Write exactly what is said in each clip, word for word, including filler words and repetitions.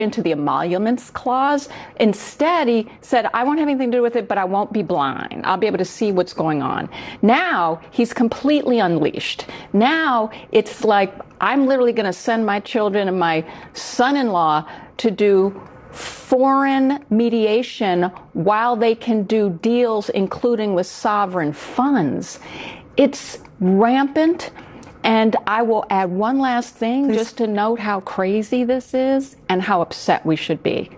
into the emoluments clause. Instead, he said, I won't have anything to do with it, but I won't be blind. I'll be able to see what's going on. Now he's completely unleashed. Now it's like, I'm literally going to send my children and my son-in-law to do foreign mediation while they can do deals, including with sovereign funds. It's rampant. And I will add one last thing, Please. just to note how crazy this is and how upset we should be.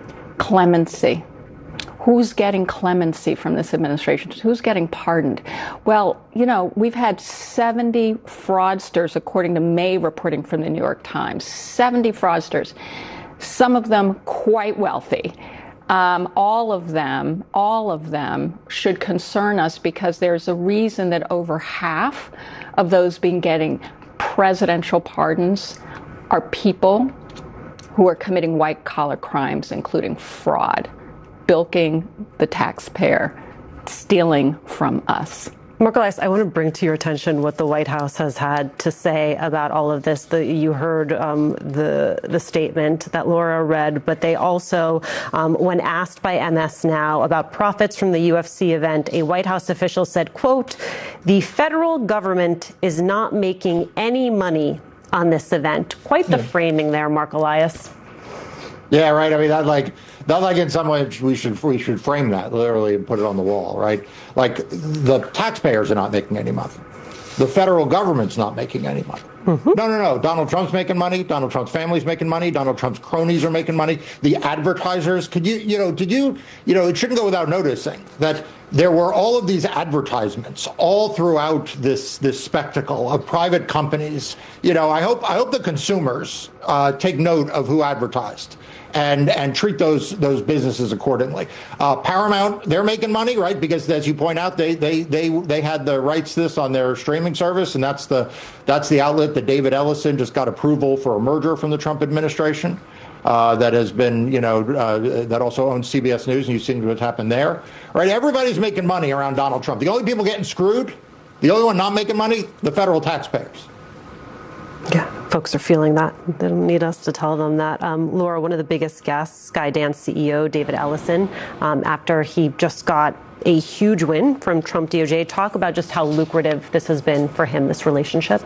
Clemency. Who's getting clemency from this administration? Who's getting pardoned? Well, you know, we've had seventy fraudsters, according to May reporting from the New York Times. seventy fraudsters, some of them quite wealthy. Um, all of them, all of them should concern us, because there's a reason that over half of those being getting presidential pardons are people who are committing white-collar crimes, including fraud, bilking the taxpayer, stealing from us. Mark Elias, I want to bring to your attention what the White House has had to say about all of this. The, you heard um, the the statement that Laura read, but they also, um, when asked by M S Now about profits from the U F C event, a White House official said, quote, "The federal government is not making any money on this event." Quite the yeah. framing there, Mark Elias. Yeah, right. I mean, that like that like in some ways we should we should frame that literally and put it on the wall, right? Like, the taxpayers are not making any money. The federal government's not making any money. Mm-hmm. No, no, no. Donald Trump's making money. Donald Trump's family's making money. Donald Trump's cronies are making money. The advertisers, could you, you know, did you, you know, it shouldn't go without noticing that there were all of these advertisements all throughout this this spectacle of private companies. You know, I hope I hope the consumers uh, take note of who advertised and and treat those those businesses accordingly. Uh, Paramount, they're making money, right? Because as you point out, they they they they had the rights to this on their streaming service, and that's the that's the outlet that David Ellison just got approval for a merger from the Trump administration. Uh, that has been, you know, uh, that also owns C B S News, and you've seen what's happened there, right? Everybody's making money around Donald Trump. The only people getting screwed, the only one not making money, the federal taxpayers. Yeah, folks are feeling that. They don't need us to tell them that. Um, Laura, one of the biggest guests, Skydance C E O David Ellison, um, after he just got a huge win from Trump D O J, talk about just how lucrative this has been for him, this relationship.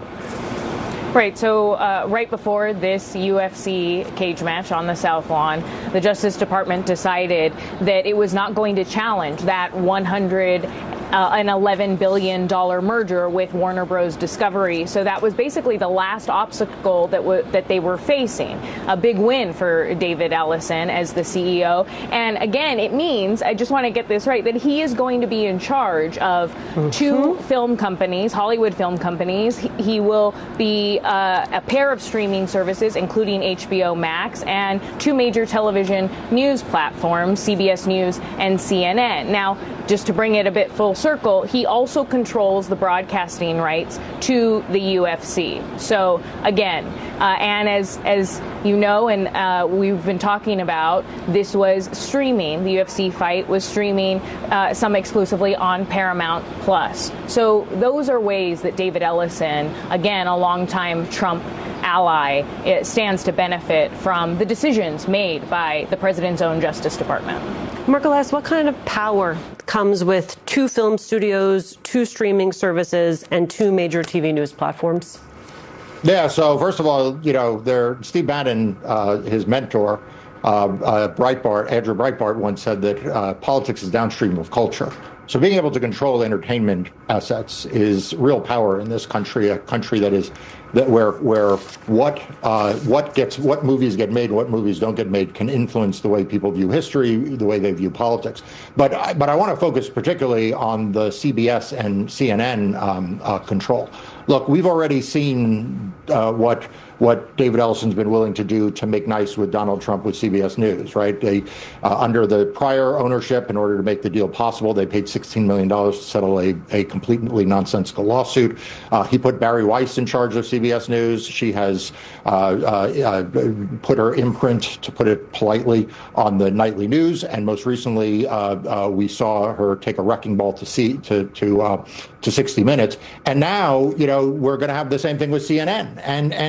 Right. So uh, right before this U F C cage match on the South Lawn, the Justice Department decided that it was not going to challenge that one hundred Uh, an eleven billion dollars merger with Warner Bros. Discovery. So that was basically the last obstacle that w- that they were facing. A big win for David Ellison as the C E O. And again, it means, I just want to get this right, that he is going to be in charge of mm-hmm. two film companies, Hollywood film companies. He, he will be uh, a pair of streaming services, including H B O Max, and two major television news platforms, C B S News and C N N. Now, just to bring it a bit full circle, he also controls the broadcasting rights to the U F C. So again, uh, and as as you know, and uh, we've been talking about, this was streaming. The U F C fight was streaming, uh, some exclusively on Paramount Plus. So those are ways that David Ellison, again, a longtime Trump ally, it stands to benefit from the decisions made by the president's own Justice Department. Mark Elias, what kind of power comes with two film studios, two streaming services, and two major T V news platforms? Yeah, so first of all, you know, there, Steve Bannon, uh, his mentor, uh, uh, Breitbart, Andrew Breitbart, once said that uh, politics is downstream of culture. So being able to control entertainment assets is real power in this country, a country that is that where where what uh, what gets what movies get made, what movies don't get made can influence the way people view history, the way they view politics. But I, but I want to focus particularly on the C B S and C N N um, uh, control. Look, we've already seen uh, what what David Ellison's been willing to do to make nice with Donald Trump with C B S News, right? They, uh, under the prior ownership, in order to make the deal possible, they paid sixteen million dollars to settle a, a completely nonsensical lawsuit. Uh, he put Barry Weiss in charge of C B S News. She has uh, uh, uh, put her imprint, to put it politely, on the nightly news. And most recently, uh, uh, we saw her take a wrecking ball to see, to to uh, to sixty minutes. And now, you know, we're going to have the same thing with C N N. And and look,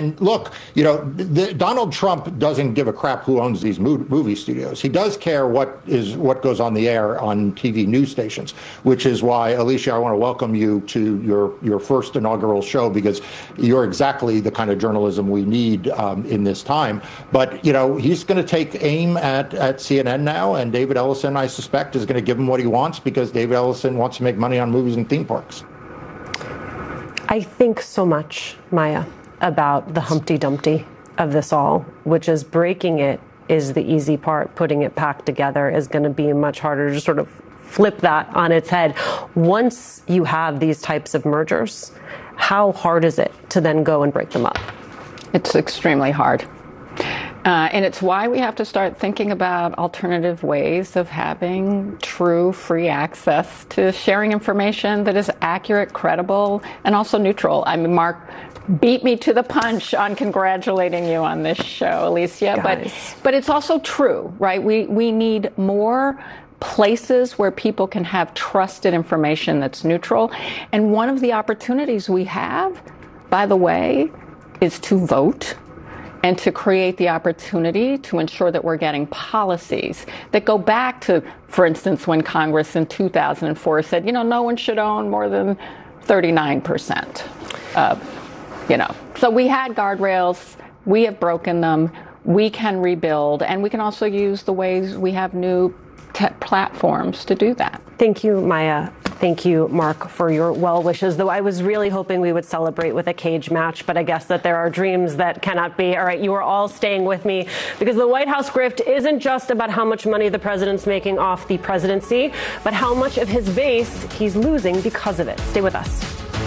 look, you know, the, Donald Trump doesn't give a crap who owns these movie studios. He does care what is what goes on the air on T V news stations, which is why, Alicia, I want to welcome you to your, your first inaugural show, because you're exactly the kind of journalism we need um, in this time. But, you know, he's going to take aim at, at C N N now, and David Ellison, I suspect, is going to give him what he wants, because David Ellison wants to make money on movies and theme parks. I think so much, Maya, about the Humpty Dumpty of this all, which is breaking it is the easy part. Putting it back together is going to be much harder to sort of flip that on its head. Once you have these types of mergers, how hard is it to then go and break them up? It's extremely hard. Uh, and it's why we have to start thinking about alternative ways of having true free access to sharing information that is accurate, credible, and also neutral. I mean, Mark beat me to the punch on congratulating you on this show, Alicia. But, but it's also true, right? We, we need more places where people can have trusted information that's neutral. And one of the opportunities we have, by the way, is to vote and to create the opportunity to ensure that we're getting policies that go back to, for instance, when Congress in two thousand four said, you know, no one should own more than thirty-nine percent of, you know. So we had guardrails. We have broken them. We can rebuild. And we can also use the ways we have new te- platforms to do that. Thank you, Maya. Thank you, Mark, for your well wishes, though I was really hoping we would celebrate with a cage match, but I guess that there are dreams that cannot be. All right, you are all staying with me, because the White House grift isn't just about how much money the president's making off the presidency, but how much of his base he's losing because of it. Stay with us.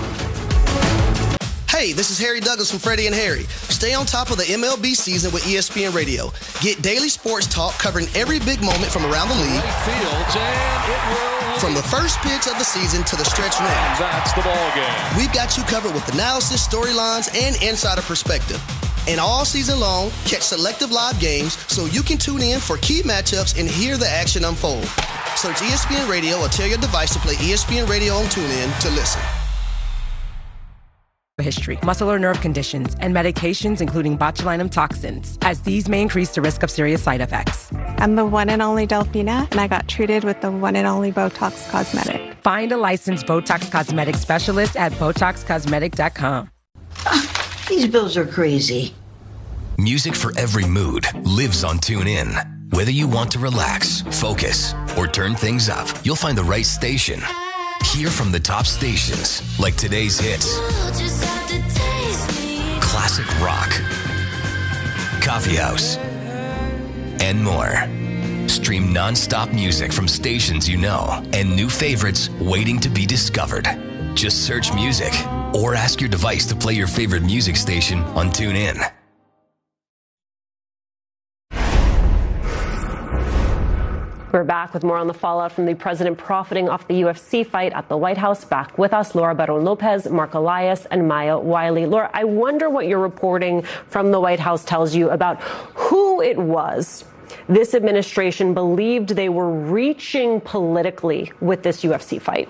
Hey, this is Harry Douglas from Freddie and Harry. Stay on top of the M L B season with E S P N Radio. Get daily sports talk covering every big moment from around the league. From the first pitch of the season to the stretch run. That's the ball game. We've got you covered with analysis, storylines, and insider perspective. And all season long, catch selective live games so you can tune in for key matchups and hear the action unfold. Search E S P N Radio or tell your device to play E S P N Radio on TuneIn to listen. History, muscle or nerve conditions, and medications including botulinum toxins, as these may increase the risk of serious side effects. I'm the one and only Delphina, and I got treated with the one and only Botox Cosmetic. Find a licensed Botox Cosmetic specialist at Botox Cosmetic dot com. Uh, these bills are crazy. Music for every mood lives on TuneIn. Whether you want to relax, focus, or turn things up, you'll find the right station. Hear from the top stations, like today's hits, classic rock, coffee house, and more. Stream non-stop music from stations you know and new favorites waiting to be discovered. Just search music or ask your device to play your favorite music station on TuneIn. We're back with more on the fallout from the president profiting off the U F C fight at the White House. Back with us, Laura Barron Lopez, Mark Elias, and Maya Wiley. Laura, I wonder what your reporting from the White House tells you about who it was this administration believed they were reaching politically with this U F C fight.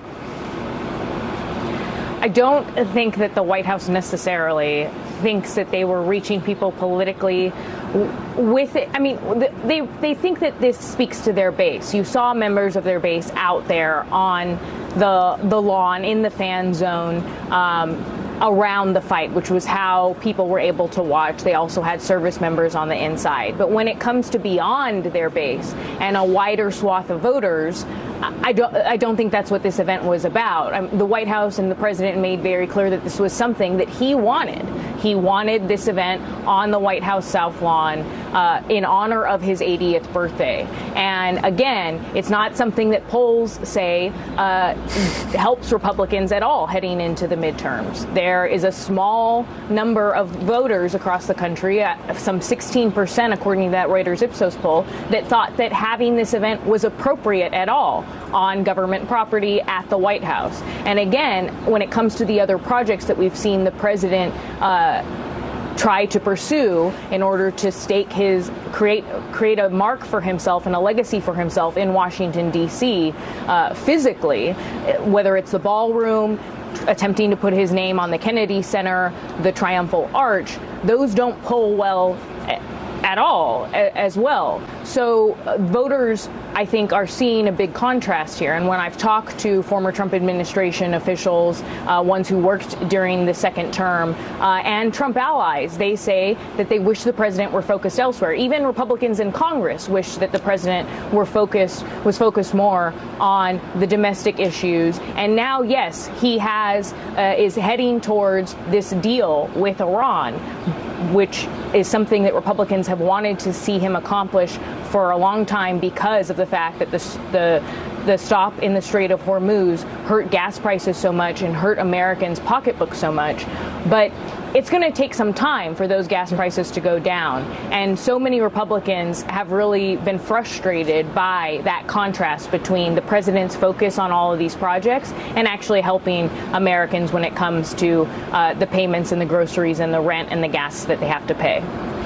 I don't think that the White House necessarily thinks that they were reaching people politically with it. I mean, they they think that this speaks to their base. You saw members of their base out there on the the lawn in the fan zone um, around the fight, which was how people were able to watch. They also had service members on the inside. But when it comes to beyond their base and a wider swath of voters, I don't, I don't think that's what this event was about. Um, the White House and the president made very clear that this was something that he wanted. He wanted this event on the White House South Lawn uh, in honor of his eightieth birthday. And again, it's not something that polls say uh, helps Republicans at all heading into the midterms. There is a small number of voters across the country, uh, some sixteen percent according to that Reuters Ipsos poll, that thought that having this event was appropriate at all on government property at the White House. And again, when it comes to the other projects that we've seen the president uh, try to pursue in order to stake his, create create a mark for himself and a legacy for himself in Washington, D C, uh, physically, whether it's the ballroom, attempting to put his name on the Kennedy Center, the Triumphal Arch, those don't poll well at all as well. So uh, voters, I think, are seeing a big contrast here. And when I've talked to former Trump administration officials, uh, ones who worked during the second term, uh, and Trump allies, they say that they wish the president were focused elsewhere. Even Republicans in Congress wish that the president were focused, was focused more on the domestic issues. And now, yes, he has, uh, is heading towards this deal with Iran, which is something that Republicans have wanted to see him accomplish for a long time because of the fact that the, the, the stop in the Strait of Hormuz hurt gas prices so much and hurt Americans' pocketbooks so much. But it's going to take some time for those gas prices to go down. And so many Republicans have really been frustrated by that contrast between the president's focus on all of these projects and actually helping Americans when it comes to uh, the payments and the groceries and the rent and the gas that they have to pay.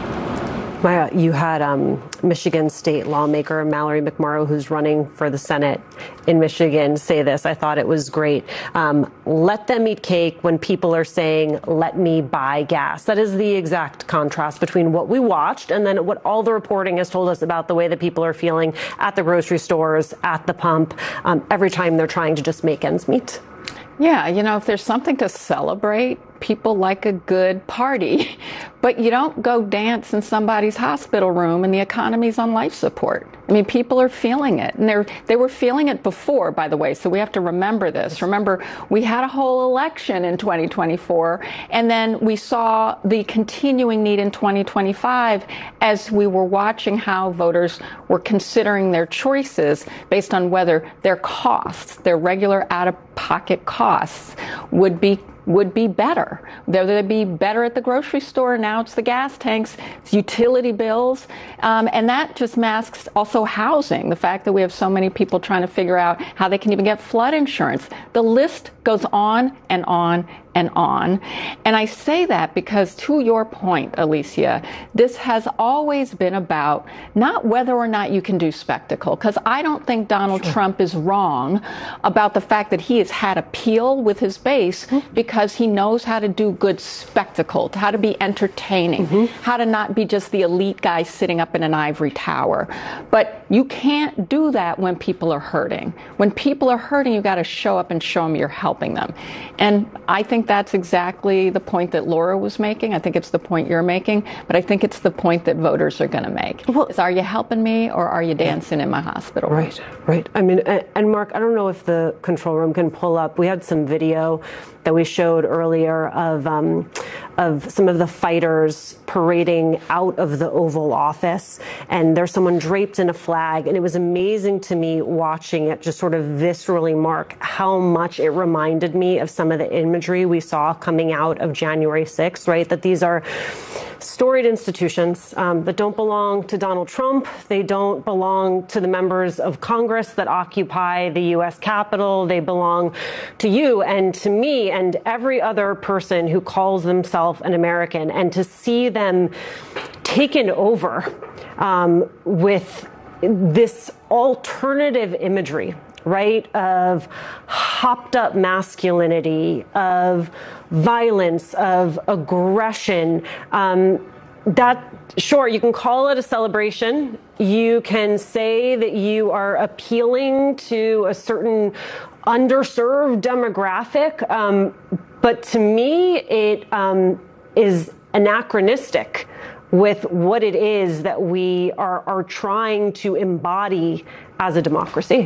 Maya, you had um, Michigan state lawmaker Mallory McMorrow, who's running for the Senate in Michigan, say this. I thought it was great. Um, let them eat cake when people are saying, let me buy gas. That is the exact contrast between what we watched and then what all the reporting has told us about the way that people are feeling at the grocery stores, at the pump, um, every time they're trying to just make ends meet. Yeah, you know, if there's something to celebrate, people like a good party, but you don't go dance in somebody's hospital room and the economy's on life support. I mean, people are feeling it, and they're, they were feeling it before, by the way, so we have to remember this. Remember, we had a whole election in twenty twenty-four, and then we saw the continuing need in twenty twenty-five as we were watching how voters were considering their choices based on whether their costs, their regular out-of-pocket costs, would be would be better. Whether they'd be better at the grocery store, now it's the gas tanks, it's utility bills, um, and that just masks also housing, the fact that we have so many people trying to figure out how they can even get flood insurance. The list goes on and on and on. And I say that because, to your point, Alicia, this has always been about not whether or not you can do spectacle, because I don't think Donald sure. Trump is wrong about the fact that he has had appeal with his base mm-hmm. because he knows how to do good spectacle, how to be entertaining, mm-hmm. how to not be just the elite guy sitting up in an ivory tower. But you can't do that when people are hurting. When people are hurting, you got to show up and show them you're helping them. And I think that's exactly the point that Laura was making. I think it's the point you're making, but I think it's the point that voters are going to make. Well, is, are you helping me or are you dancing yeah. in my hospital? Right, right. I mean, and Mark, I don't know if the control room can pull up. We had some video that we showed earlier of um, of some of the fighters parading out of the Oval Office, and there's someone draped in a flag, and it was amazing to me watching it just sort of viscerally, Mark, how much it reminded me of some of the imagery we saw coming out of January sixth, right? That these are storied institutions um, that don't belong to Donald Trump. They don't belong to the members of Congress that occupy the U S Capitol. They belong to you and to me and every other person who calls themselves an American. And to see them taken over um, with this alternative imagery, right, of hopped up masculinity, of violence, of aggression, um, that, sure, you can call it a celebration. You can say that you are appealing to a certain underserved demographic. Um, but to me, it um, is anachronistic with what it is that we are, are trying to embody as a democracy.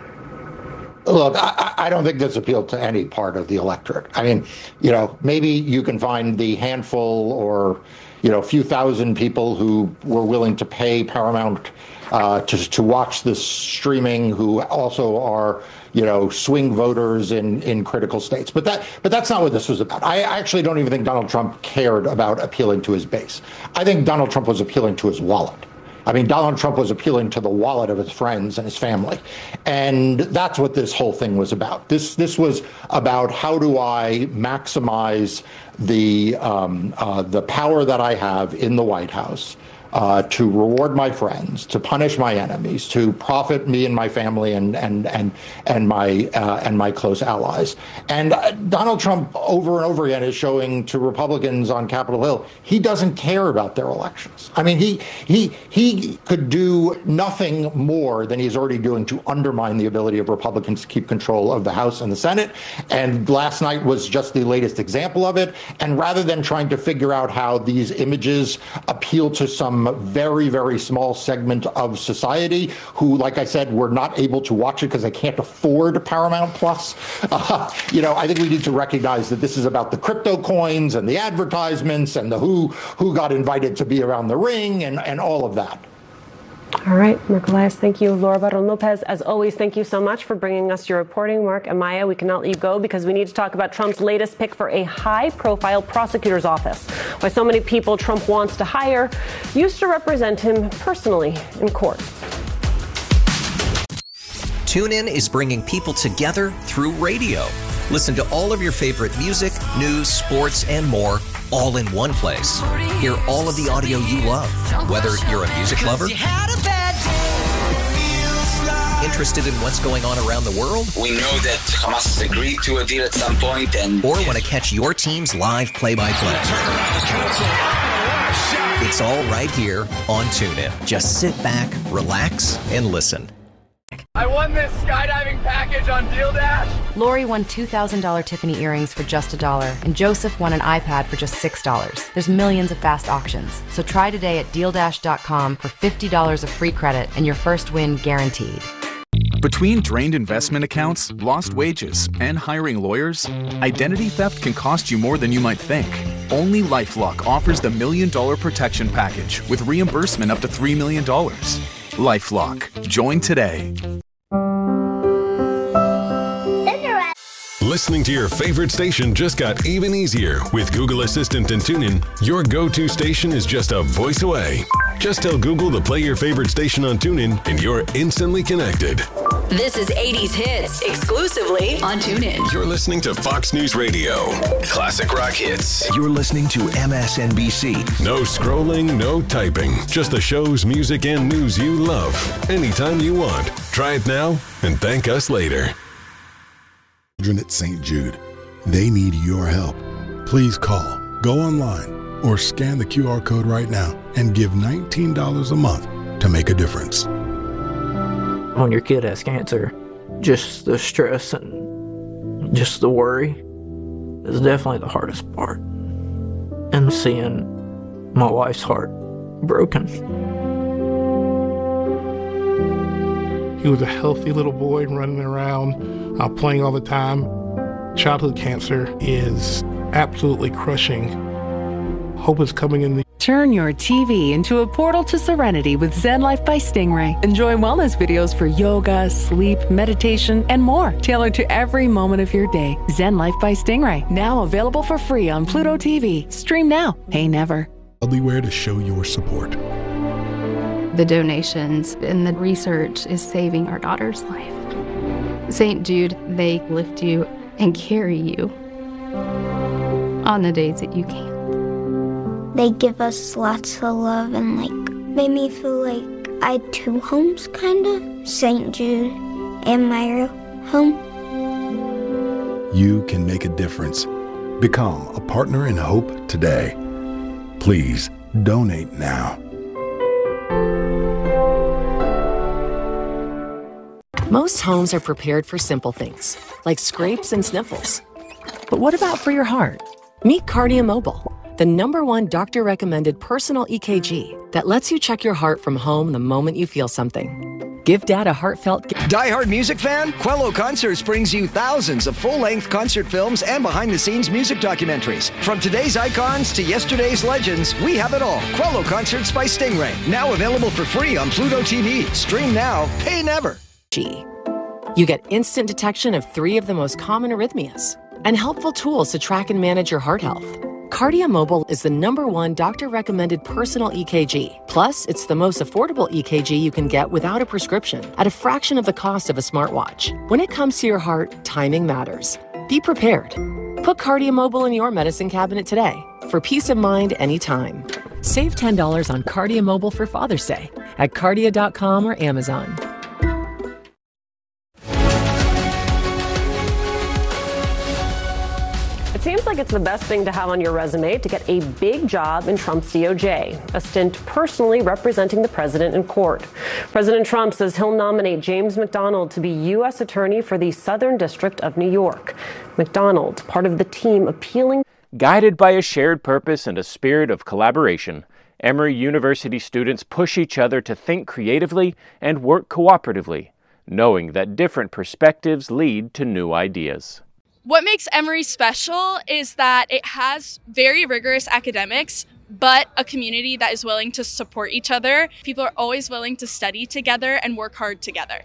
Look, I, I don't think this appealed to any part of the electorate. I mean, you know, maybe you can find the handful or, you know, a few thousand people who were willing to pay Paramount uh, to to watch this streaming, who also are, you know, swing voters in, in critical states. But that but that's not what this was about. I actually don't even think Donald Trump cared about appealing to his base. I think Donald Trump was appealing to his wallet. I mean, Donald Trump was appealing to the wallet of his friends and his family. And that's what this whole thing was about. This this was about how do I maximize the um, uh, the power that I have in the White House uh, to reward my friends, to punish my enemies, to profit me and my family and and and and my uh, and my close allies. And uh, Donald Trump over and over again is showing to Republicans on Capitol Hill he doesn't care about their elections. I mean, he he he could do nothing more than he's already doing to undermine the ability of Republicans to keep control of the House and the Senate. And last night was just the latest example of it. And rather than trying to figure out how these images appeal to some very, very small segment of society who, like I said, were not able to watch it because they can't afford Paramount Plus, uh, you know, I think we need to recognize that this is about the crypto coins and the advertisements and the who who got invited to be around the ring and, and all of that. All right, Mark Elias, thank you. Laura Barton Lopez, as always, thank you so much for bringing us your reporting. Mark and Maya, we cannot let you go because we need to talk about Trump's latest pick for a high-profile prosecutor's office. Why so many people Trump wants to hire used to represent him personally in court. TuneIn is bringing people together through radio. Listen to all of your favorite music, news, sports, and more all in one place. Hear all of the audio you love, whether you're a music lover, interested in what's going on around the world, we know that Hamas has agreed to a deal at some point, and or want to catch your team's live play-by-play. It's all right here on TuneIn. Just sit back, relax, and listen. I won this skydiving package on Deal Dash. Lori won two thousand dollars Tiffany earrings for just a dollar, and Joseph won an iPad for just six dollars. There's millions of fast auctions, so try today at deal dash dot com for fifty dollars of free credit and your first win guaranteed. Between drained investment accounts, lost wages, and hiring lawyers, identity theft can cost you more than you might think. Only LifeLock offers the Million Dollar Protection Package with reimbursement up to three million dollars. LifeLock. Join today. Listening to your favorite station just got even easier. With Google Assistant and TuneIn, your go-to station is just a voice away. Just tell Google to play your favorite station on TuneIn and you're instantly connected. This is eighties Hits, exclusively on TuneIn. You're listening to Fox News Radio. Classic rock hits. You're listening to M S N B C. No scrolling, no typing. Just the shows, music, and news you love. Anytime you want. Try it now and thank us later. Children at Saint Jude. They need your help. Please call, go online, or scan the Q R code right now and give nineteen dollars a month to make a difference. When your kid has cancer, just the stress and just the worry is definitely the hardest part. And seeing my wife's heart broken. He was a healthy little boy running around, uh, playing all the time. Childhood cancer is absolutely crushing. Hope is coming in the Turn your T V into a portal to serenity with Zen Life by Stingray. Enjoy wellness videos for yoga, sleep, meditation, and more, tailored to every moment of your day. Zen Life by Stingray, now available for free on Pluto T V. Stream now, pay never. Proudly to show your support. The donations and the research is saving our daughter's life. Saint Jude, they lift you and carry you on the days that you can't. They give us lots of love and like made me feel like I had two homes, kind of. Saint Jude and my real home. You can make a difference. Become a partner in hope today. Please donate now. Most homes are prepared for simple things, like scrapes and sniffles. But what about for your heart? Meet Cardia Mobile, the number one doctor-recommended personal E K G that lets you check your heart from home the moment you feel something. Give Dad a heartfelt... Die-hard music fan? Quello Concerts brings you thousands of full-length concert films and behind-the-scenes music documentaries. From today's icons to yesterday's legends, we have it all. Quello Concerts by Stingray, now available for free on Pluto T V. Stream now, pay never. G. You get instant detection of three of the most common arrhythmias and helpful tools to track and manage your heart health. Cardia Mobile is the number one doctor-recommended personal E K G. Plus, it's the most affordable E K G you can get without a prescription at a fraction of the cost of a smartwatch. When it comes to your heart, timing matters. Be prepared. Put Cardia Mobile in your medicine cabinet today for peace of mind anytime. Save ten dollars on Cardia Mobile for Father's Day at cardia dot com or Amazon. It seems like it's the best thing to have on your resume to get a big job in Trump's D O J, a stint personally representing the president in court. President Trump says he'll nominate James McDonald to be U S Attorney for the Southern District of New York. McDonald, part of the team appealing. Guided by a shared purpose and a spirit of collaboration, Emory University students push each other to think creatively and work cooperatively, knowing that different perspectives lead to new ideas. What makes Emory special is that it has very rigorous academics, but a community that is willing to support each other. People are always willing to study together and work hard together.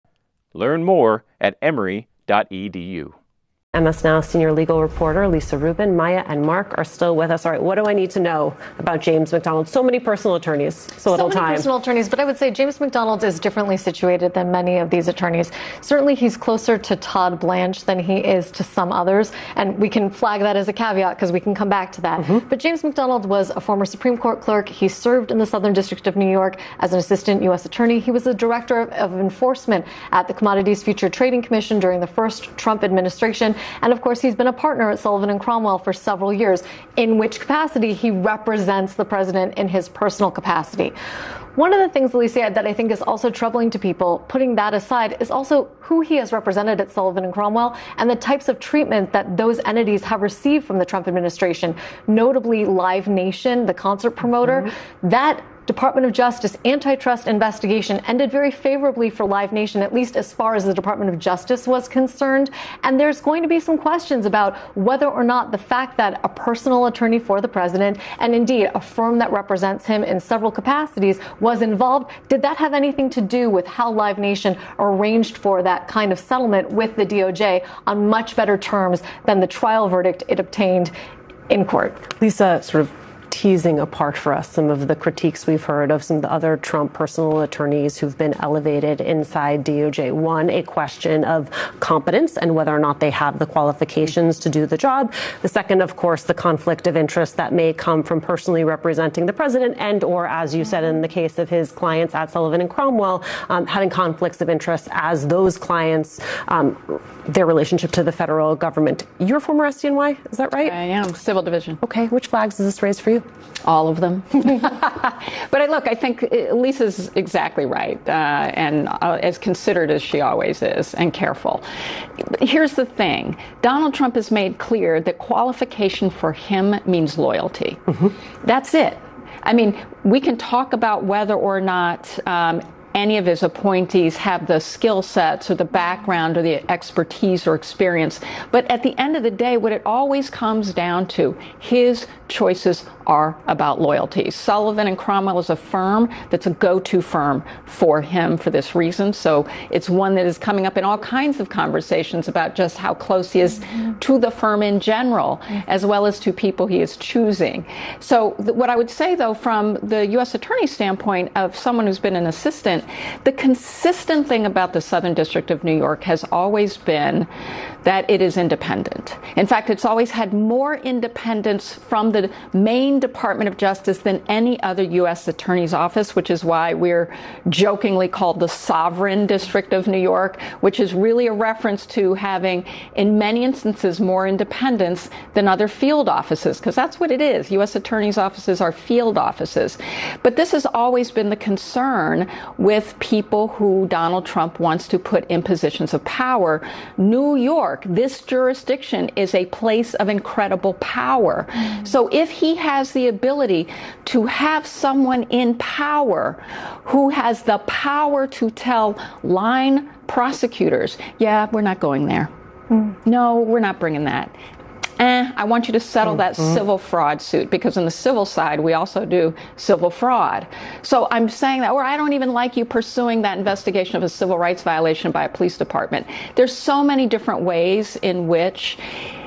Learn more at emory dot e d u. M S Now senior legal reporter Lisa Rubin, Maya, and Mark are still with us. All right, what do I need to know about James McDonald? So many personal attorneys, so little time. So many personal attorneys, but I would say James McDonald is differently situated than many of these attorneys. Certainly, he's closer to Todd Blanche than he is to some others, and we can flag that as a caveat because we can come back to that. Mm-hmm. But James McDonald was a former Supreme Court clerk. He served in the Southern District of New York as an assistant U S attorney. He was the director of, of enforcement at the Commodities Future Trading Commission during the first Trump administration, and of course, he's been a partner at Sullivan and Cromwell for several years, in which capacity he represents the president in his personal capacity. One of the things, Alicia, that I think is also troubling to people, putting that aside, is also who he has represented at Sullivan and Cromwell and the types of treatment that those entities have received from the Trump administration, notably Live Nation, the concert promoter. Mm-hmm. That Department of Justice antitrust investigation ended very favorably for Live Nation, at least as far as the Department of Justice was concerned. And there's going to be some questions about whether or not the fact that a personal attorney for the president, and indeed a firm that represents him in several capacities, was involved. Did that have anything to do with how Live Nation arranged for that kind of settlement with the D O J on much better terms than the trial verdict it obtained in court? Lisa, sort of teasing apart for us some of the critiques we've heard of some of the other Trump personal attorneys who've been elevated inside D O J. One, a question of competence and whether or not they have the qualifications to do the job. The second, of course, the conflict of interest that may come from personally representing the president and, or as you said in the case of his clients at Sullivan and Cromwell, um, having conflicts of interest as those clients, um, their relationship to the federal government. You're former S D N Y, is that right? I am, Civil Division. Okay, which flags does this raise for you? All of them. But I, look, I think Lisa's exactly right, uh, and uh, as considered as she always is, and careful. But here's the thing. Donald Trump has made clear that qualification for him means loyalty. Mm-hmm. That's it. I mean, we can talk about whether or not um, any of his appointees have the skill sets or the background or the expertise or experience. But at the end of the day, what it always comes down to, his choices are about loyalty. Sullivan and Cromwell is a firm that's a go-to firm for him for this reason. So it's one that is coming up in all kinds of conversations about just how close he is mm-hmm. to the firm in general, mm-hmm. as well as to people he is choosing. So th- what I would say, though, from the U S attorney standpoint of someone who's been an assistant, the consistent thing about the Southern District of New York has always been that it is independent. In fact, it's always had more independence from the main Department of Justice than any other U S attorney's office, which is why we're jokingly called the Sovereign District of New York, which is really a reference to having, in many instances, more independence than other field offices, because that's what it is. U S attorneys' offices are field offices. But this has always been the concern with people who Donald Trump wants to put in positions of power. New York, this jurisdiction, is a place of incredible power. Mm-hmm. So if he has the ability to have someone in power who has the power to tell line prosecutors, yeah, we're not going there. Mm-hmm. No, we're not bringing that. Eh, I want you to settle that mm-hmm. civil fraud suit, because on the civil side, we also do civil fraud. So I'm saying that, or I don't even like you pursuing that investigation of a civil rights violation by a police department. There's so many different ways in which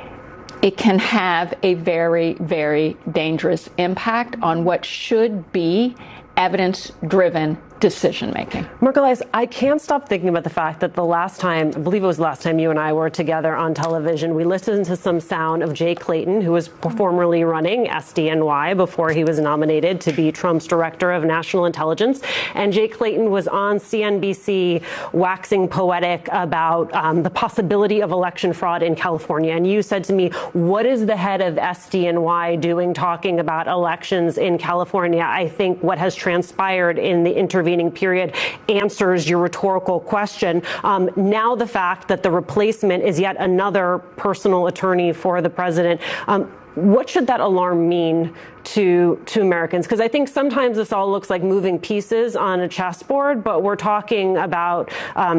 it can have a very, very dangerous impact on what should be evidence-driven decision making. Mark Elias, I can't stop thinking about the fact that the last time, I believe it was the last time you and I were together on television, we listened to some sound of Jay Clayton, who was formerly running S D N Y before he was nominated to be Trump's director of national intelligence. And Jay Clayton was on C N B C waxing poetic about um, the possibility of election fraud in California. And you said to me, what is the head of S D N Y doing talking about elections in California? I think what has transpired in the intervening period answers your rhetorical question. Um, now the fact that the replacement is yet another personal attorney for the president, um, what should that alarm mean to to Americans? Because I think sometimes this all looks like moving pieces on a chessboard, but we're talking about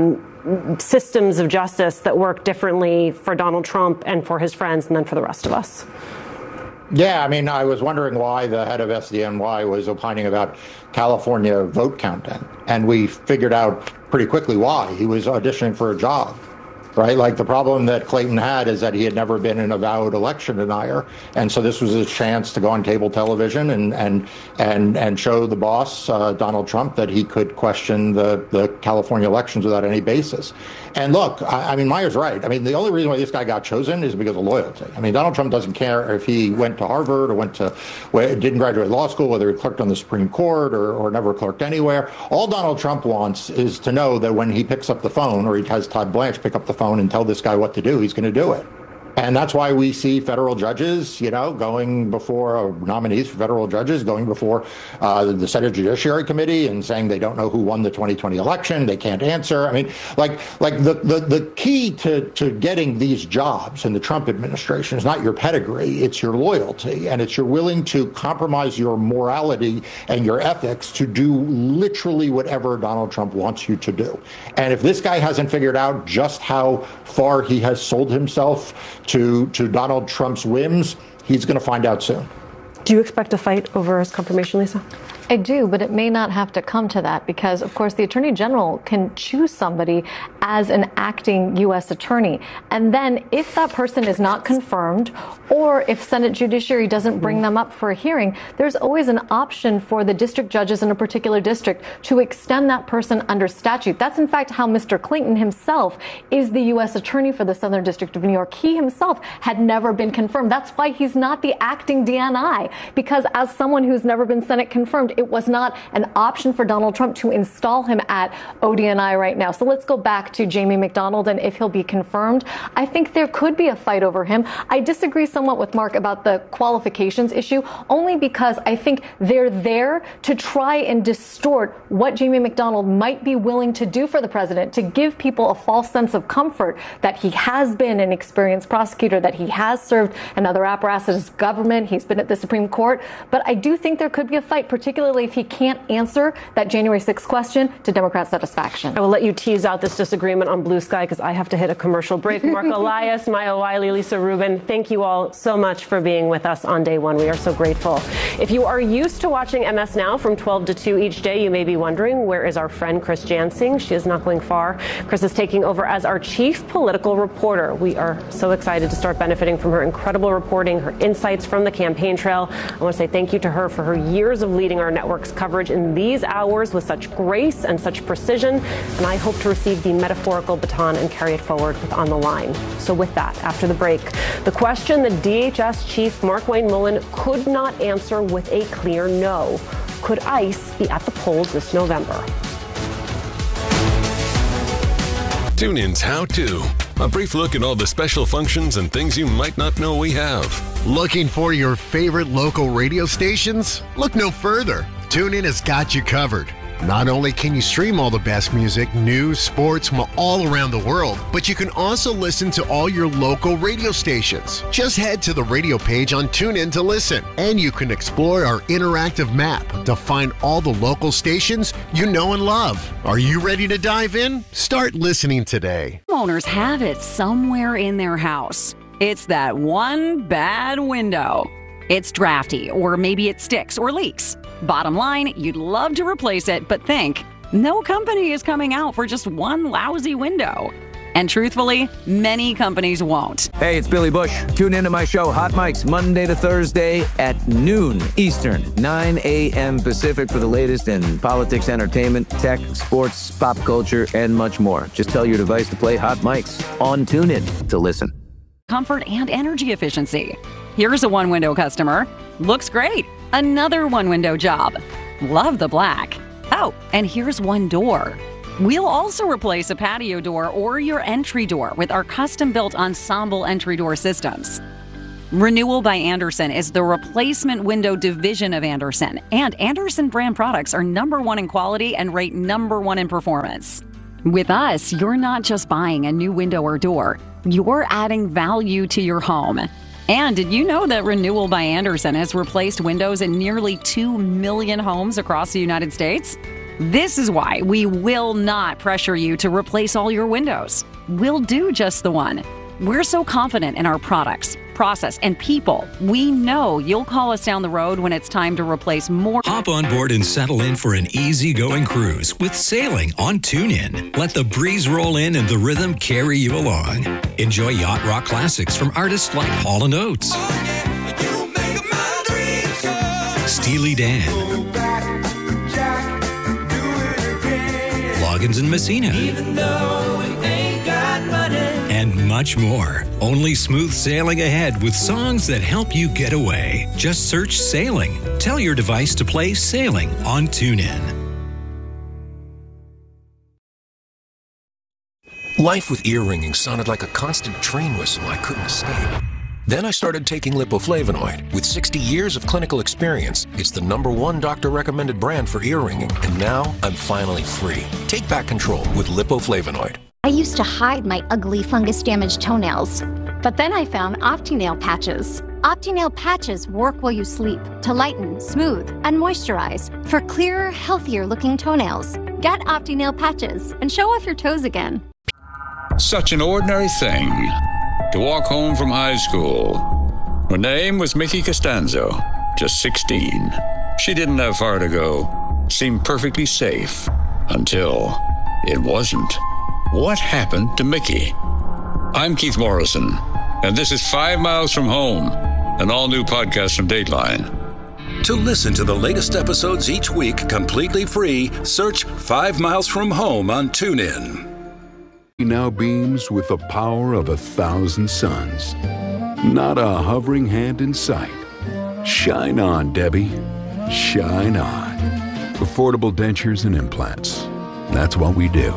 um, systems of justice that work differently for Donald Trump and for his friends and then for the rest of us. Yeah, I mean, I was wondering why the head of S D N Y was opining about California vote counting. And we figured out pretty quickly why. He was auditioning for a job, right? Like the problem that Clayton had is that he had never been an avowed election denier. And so this was his chance to go on cable television and and and, and show the boss, uh, Donald Trump, that he could question the, the California elections without any basis. And look, I, I mean, Meyer's right. I mean, the only reason why this guy got chosen is because of loyalty. I mean, Donald Trump doesn't care if he went to Harvard or went to, didn't graduate law school, whether he clerked on the Supreme Court or, or never clerked anywhere. All Donald Trump wants is to know that when he picks up the phone or he has Todd Blanche pick up the phone and tell this guy what to do, he's going to do it. And that's why we see federal judges, you know, going before uh, nominees for federal judges, going before uh, the Senate Judiciary Committee and saying they don't know who won the twenty twenty election. They can't answer. I mean, like like the, the, the key to, to getting these jobs in the Trump administration is not your pedigree. It's your loyalty. And it's you're willing to compromise your morality and your ethics to do literally whatever Donald Trump wants you to do. And if this guy hasn't figured out just how far he has sold himself to to Donald Trump's whims, he's going to find out soon. Do you expect a fight over his confirmation, Lisa? I do, but it may not have to come to that because, of course, the Attorney General can choose somebody as an acting U S attorney. And then if that person is not confirmed or if Senate Judiciary doesn't bring them up for a hearing, there's always an option for the district judges in a particular district to extend that person under statute. That's, in fact, how Mister Clayton himself is the U S attorney for the Southern District of New York. He himself had never been confirmed. That's why he's not the acting D N I, because as someone who's never been Senate confirmed, it was not an option for Donald Trump to install him at O D N I right now. So let's go back to Jamie McDonald and if he'll be confirmed. I think there could be a fight over him. I disagree somewhat with Mark about the qualifications issue, only because I think they're there to try and distort what Jamie McDonald might be willing to do for the president, to give people a false sense of comfort that he has been an experienced prosecutor, that he has served in other apparatuses of government, he's been at the Supreme Court. But I do think there could be a fight, particularly if he can't answer that January sixth question to Democrat satisfaction. I will let you tease out this disagreement on Blue Sky because I have to hit a commercial break. Mark Elias, Maya Wiley, Lisa Rubin, thank you all so much for being with us on day one. We are so grateful. If you are used to watching M S Now from twelve to two each day, you may be wondering, where is our friend Chris Jansing? She is not going far. Chris is taking over as our chief political reporter. We are so excited to start benefiting from her incredible reporting, her insights from the campaign trail. I want to say thank you to her for her years of leading our network's coverage in these hours with such grace and such precision, and I hope to receive the metaphorical baton and carry it forward with On the Line. So with that, after the break, the question that D H S Chief Markwayne Mullin could not answer with a clear no. Could ICE be at the polls this November? Tune in's How To. A brief look at all the special functions and things you might not know we have. Looking for your favorite local radio stations? Look no further. TuneIn has got you covered. Not only can you stream all the best music, news, sports from all around the world, but you can also listen to all your local radio stations. Just head to the radio page on TuneIn to listen, and you can explore our interactive map to find all the local stations you know and love. Are you ready to dive in? Start listening today. Homeowners have it somewhere in their house. It's that one bad window. It's drafty, or maybe it sticks or leaks. Bottom line, you'd love to replace it, but think, no company is coming out for just one lousy window. And truthfully, many companies won't. Hey, it's Billy Bush. Tune into my show, Hot Mics, Monday to Thursday at noon Eastern, nine a.m. Pacific for the latest in politics, entertainment, tech, sports, pop culture, and much more. Just tell your device to play Hot Mics on TuneIn to listen. Comfort and energy efficiency. Here's a one-window customer. Looks great. Another one-window job. Love the black. Oh, and here's one door. We'll also replace a patio door or your entry door with our custom-built ensemble entry door systems. Renewal by Andersen is the replacement window division of Andersen, and Andersen brand products are number one in quality and rate number one in performance. With us, you're not just buying a new window or door, you're adding value to your home. And did you know that Renewal by Andersen has replaced windows in nearly two million homes across the United States? This is why we will not pressure you to replace all your windows. We'll do just the one. We're so confident in our products, process, and people. We know you'll call us down the road when it's time to replace more. Hop on board and settle in for an easygoing cruise with sailing on TuneIn. Let the breeze roll in and the rhythm carry you along. Enjoy yacht rock classics from artists like Hall and Oates, Steely Dan, Loggins and Messina, even though we ain't got money, and much more. Only smooth sailing ahead with songs that help you get away. Just search Sailing. Tell your device to play Sailing on TuneIn. Life with ear ringing sounded like a constant train whistle I couldn't escape. Then I started taking Lipoflavonoid. With sixty years of clinical experience, it's the number one doctor-recommended brand for ear ringing, and now I'm finally free. Take back control with Lipoflavonoid. I used to hide my ugly fungus-damaged toenails, but then I found OptiNail patches. OptiNail patches work while you sleep to lighten, smooth, and moisturize for clearer, healthier-looking toenails. Get OptiNail patches and show off your toes again. Such an ordinary thing to walk home from high school. Her name was Mickey Costanzo, just sixteen. She didn't have far to go, seemed perfectly safe, until it wasn't. What happened to Mickey? I'm Keith Morrison, and this is Five Miles from Home, an all-new podcast from Dateline. To listen to the latest episodes each week completely free, search Five Miles from Home on TuneIn. Now beams with the power of a thousand suns. Not a hovering hand in sight. Shine on, Debbie. Shine on. Affordable dentures and implants. That's what we do.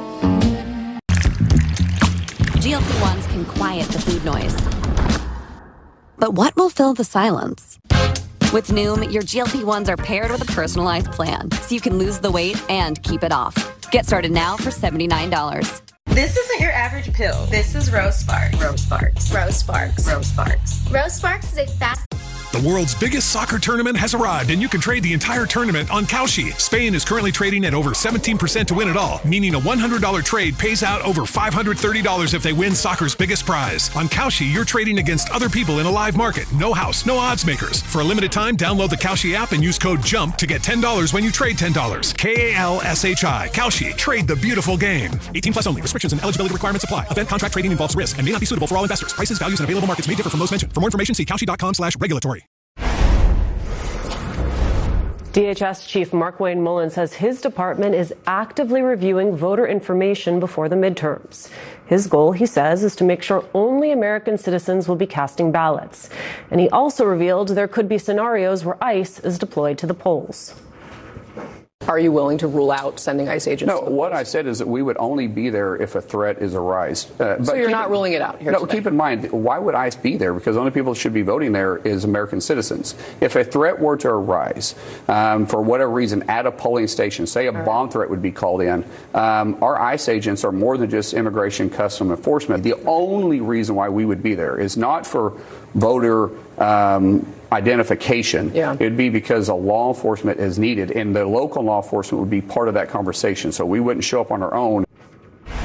G L P ones can quiet the food noise. But what will fill the silence? With Noom, your G L P ones are paired with a personalized plan, so you can lose the weight and keep it off. Get started now for seventy-nine dollars. This isn't your average pill. This is Rose Sparks. Rose Sparks. Rose Sparks. Rose Sparks. Rose Sparks is a fast... The world's biggest soccer tournament has arrived, and you can trade the entire tournament on Kalshi. Spain is currently trading at over seventeen percent to win it all, meaning a one hundred dollars trade pays out over five hundred thirty dollars if they win soccer's biggest prize. On Kalshi, you're trading against other people in a live market. No house, no odds makers. For a limited time, download the Kalshi app and use code JUMP to get ten dollars when you trade ten dollars. K A L S H I. Kalshi. Trade the beautiful game. eighteen plus only. Restrictions and eligibility requirements apply. Event contract trading involves risk and may not be suitable for all investors. Prices, values, and available markets may differ from those mentioned. For more information, see kalshi.com slash regulatory. D H S Chief Markwayne Mullin says his department is actively reviewing voter information before the midterms. His goal, he says, is to make sure only American citizens will be casting ballots. And he also revealed there could be scenarios where ICE is deployed to the polls. Are you willing to rule out sending ICE agents? No, what I said is that we would only be there if a threat is arise. Uh, so but you're not ruling it out here No, today. keep in mind, why would ICE be there? Because the only people that should be voting there is American citizens. If a threat were to arise, um, for whatever reason, at a polling station, say a All bomb right. threat would be called in, um, our ICE agents are more than just immigration custom enforcement. The only reason why we would be there is not for voter um, identification. Yeah. It would be because a law enforcement is needed, and the local law enforcement would be part of that conversation. So we wouldn't show up on our own.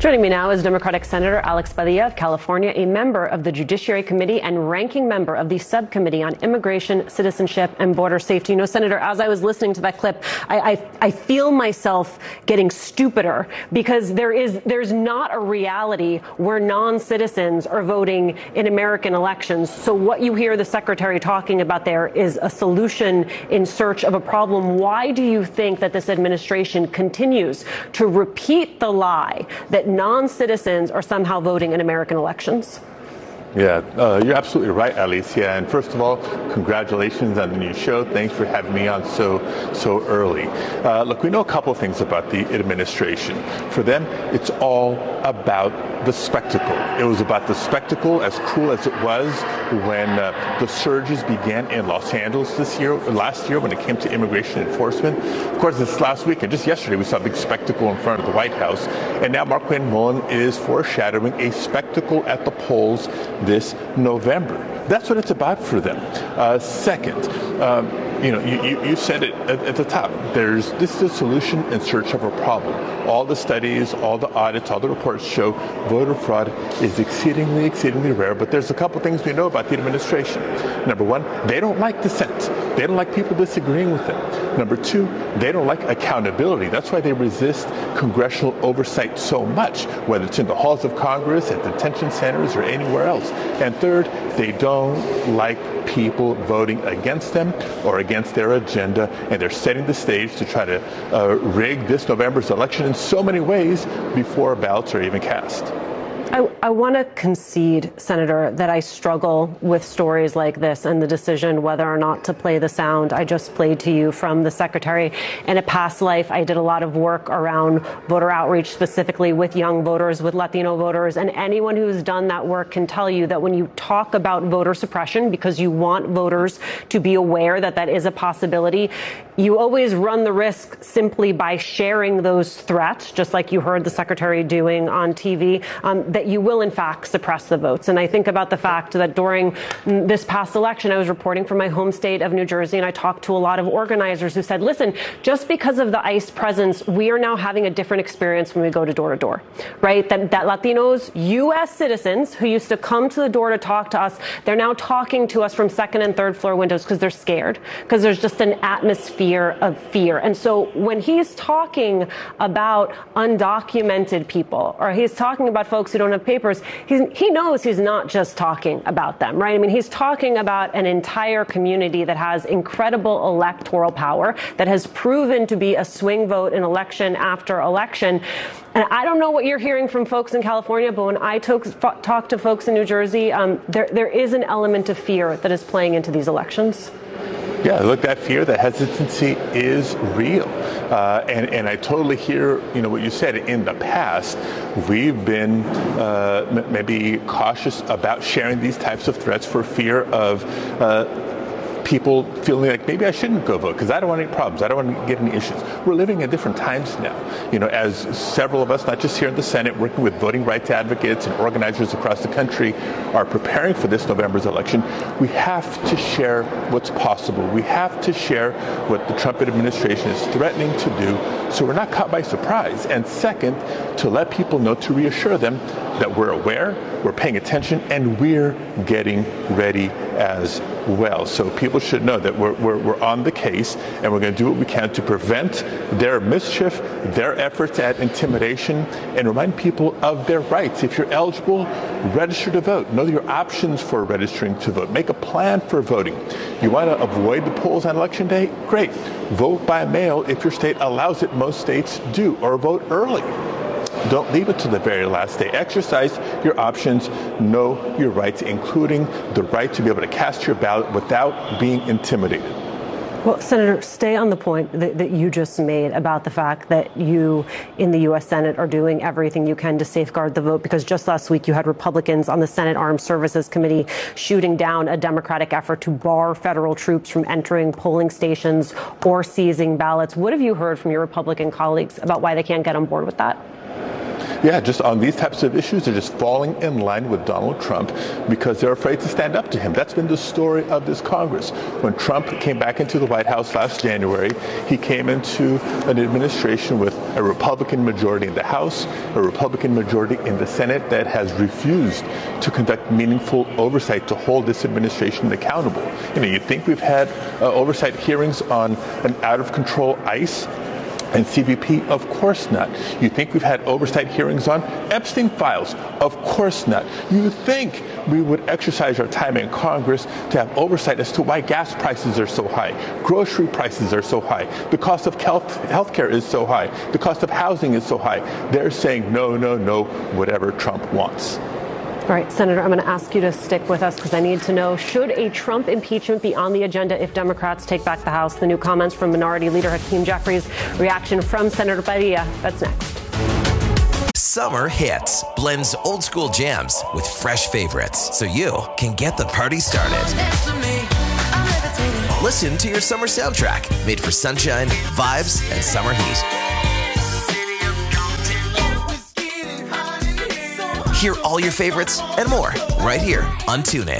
Joining me now is Democratic Senator Alex Padilla of California, a member of the Judiciary Committee and ranking member of the Subcommittee on Immigration, Citizenship, and Border Safety. You know, Senator, as I was listening to that clip, I, I, I feel myself getting stupider because there is there's not a reality where non-citizens are voting in American elections. So what you hear the Secretary talking about there is a solution in search of a problem. Why do you think that this administration continues to repeat the lie that non-citizens are somehow voting in American elections? Yeah, uh, you're absolutely right, Alicia. And first of all, congratulations on the new show. Thanks for having me on so so early. Uh, look, we know a couple of things about the administration. For them, it's all about the spectacle. It was about the spectacle, as cruel as it was when uh, the surges began in Los Angeles this year, last year, when it came to immigration enforcement. Of course, this last week and just yesterday, we saw a big spectacle in front of the White House. And now Markwayne Mullin is foreshadowing a spectacle at the polls this November. That's what it's about for them. Uh, second, um, you know, you, you, you said it at, at the top. There's this is a solution in search of a problem. All the studies, all the audits, all the reports show voter fraud is exceedingly, exceedingly rare. But there's a couple things we know about the administration. Number one, they don't like dissent. They don't like people disagreeing with them. Number two, they don't like accountability. That's why they resist congressional oversight so much, whether it's in the halls of Congress, at detention centers, or anywhere else. And third, they don't like people voting against them or against their agenda, and they're setting the stage to try to uh, rig this November's election in so many ways before ballots are even cast. I, I want to concede, Senator, that I struggle with stories like this and the decision whether or not to play the sound I just played to you from the Secretary. In a past life, I did a lot of work around voter outreach, specifically with young voters, with Latino voters, and anyone who's done that work can tell you that when you talk about voter suppression, because you want voters to be aware that that is a possibility, you always run the risk simply by sharing those threats, just like you heard the Secretary doing on T V, um, that you will, in fact, suppress the votes. And I think about the fact that during this past election, I was reporting from my home state of New Jersey, and I talked to a lot of organizers who said, listen, just because of the ICE presence, we are now having a different experience when we go to door to door, right? That, that Latinos, U S citizens who used to come to the door to talk to us, they're now talking to us from second and third floor windows because they're scared, because there's just an atmosphere of fear. And so when he's talking about undocumented people, or he's talking about folks who don't have papers, he's, he knows he's not just talking about them, right? I mean, he's talking about an entire community that has incredible electoral power, that has proven to be a swing vote in election after election. And I don't know what you're hearing from folks in California, but when I talk, talk to folks in New Jersey, um, there, there is an element of fear that is playing into these elections. Yeah, look, that fear, that hesitancy is real. Uh, and, and I totally hear, you know, what you said. In the past, we've been uh, m- maybe cautious about sharing these types of threats for fear of uh, people feeling like maybe I shouldn't go vote because I don't want any problems. I don't want to get any issues. We're living in different times now. You know, as several of us, not just here in the Senate, working with voting rights advocates and organizers across the country are preparing for this November's election, we have to share what's possible. We have to share what the Trump administration is threatening to do so we're not caught by surprise. And second, to let people know, to reassure them that we're aware, we're paying attention, and we're getting ready as well. So people should know that we're, we're, we're on the case, and we're going to do what we can to prevent their mischief, their efforts at intimidation, and remind people of their rights. If you're eligible, register to vote. Know your options for registering to vote. Make a plan for voting. You want to avoid the polls on Election Day? Great. Vote by mail if your state allows it. Most states do. Or vote early. Don't leave it to the very last day. Exercise your options. Know your rights, including the right to be able to cast your ballot without being intimidated. Well, Senator, stay on the point that, that you just made about the fact that you in the U S Senate are doing everything you can to safeguard the vote, because just last week you had Republicans on the Senate Armed Services Committee shooting down a Democratic effort to bar federal troops from entering polling stations or seizing ballots. What have you heard from your Republican colleagues about why they can't get on board with that? yeah, just on these types of issues, they're just falling in line with Donald Trump because they're afraid to stand up to him. That's been the story of this Congress. When Trump came back into the White House last January, he came into an administration with a Republican majority in the House, a Republican majority in the Senate that has refused to conduct meaningful oversight to hold this administration accountable. You know, you think we've had uh, oversight hearings on an out-of-control ICE and C B P? Of course not. You think we've had oversight hearings on Epstein files? Of course not. You think we would exercise our time in Congress to have oversight as to why gas prices are so high, grocery prices are so high, the cost of health care is so high, the cost of housing is so high. They're saying no, no, no, whatever Trump wants. All right, Senator, I'm going to ask you to stick with us because I need to know, should a Trump impeachment be on the agenda if Democrats take back the House? The new comments from Minority Leader Hakeem Jeffries, reaction from Senator Padilla. That's next. Summer Hits blends old school jams with fresh favorites so you can get the party started. Listen to your summer soundtrack made for sunshine, vibes, and summer heat. Hear all your favorites and more right here on TuneIn.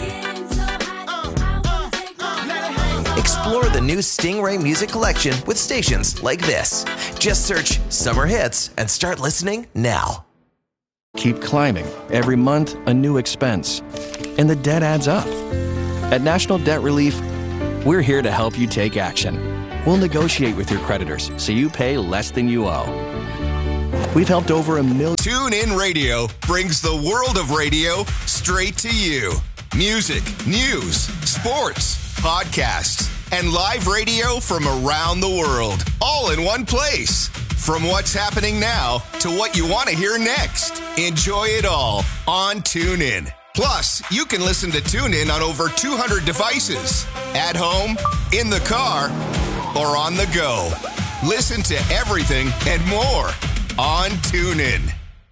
Explore the new Stingray music collection with stations like this. Just search Summer Hits and start listening now. Keep climbing. Every month, a new expense. And the debt adds up. At National Debt Relief, we're here to help you take action. We'll negotiate with your creditors so you pay less than you owe. We've helped over a million. TuneIn Radio brings the world of radio straight to you. Music, news, sports, podcasts, and live radio from around the world, all in one place. From what's happening now to what you want to hear next. Enjoy it all on TuneIn. Plus, you can listen to TuneIn on over two hundred devices. At home, in the car, or on the go. Listen to everything and more on TuneIn.